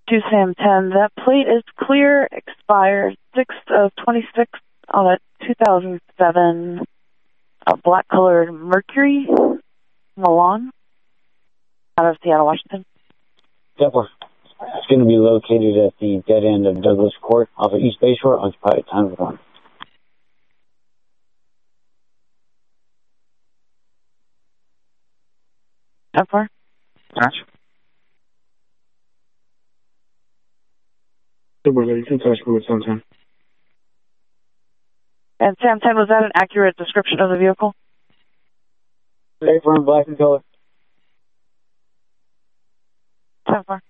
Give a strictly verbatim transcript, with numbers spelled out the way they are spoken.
to Sam ten. That plate is clear, expired six of twenty-six on a two thousand seven a black-colored Mercury Milan out of Seattle, Washington. Kepler. It's going to be located at the dead end of Douglas Court off of East Bayshore, occupied time of one. How far? Patch. Super, you can touch me with Sam ten. And Sam ten, was that an accurate description of the vehicle? Very firm, black in color. How far?